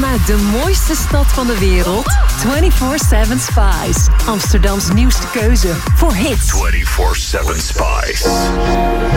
Vanuit de mooiste stad van de wereld. 24/7 Spice. Amsterdams nieuwste keuze voor hits. 24/7 Spice.